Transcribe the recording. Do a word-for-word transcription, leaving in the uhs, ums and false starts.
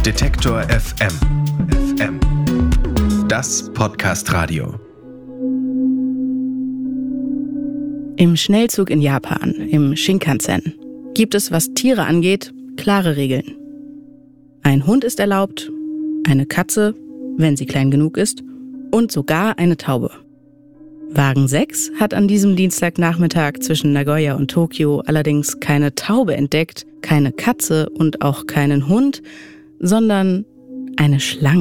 Detektor F M. F M. Das Podcast-Radio. Im Schnellzug in Japan, im Shinkansen, gibt es, was Tiere angeht, klare Regeln. Ein Hund ist erlaubt, eine Katze, wenn sie klein genug ist, und sogar eine Taube. Wagen sechs hat an diesem Dienstagnachmittag zwischen Nagoya und Tokio allerdings keine Taube entdeckt, keine Katze und auch keinen Hund, sondern eine Schlange.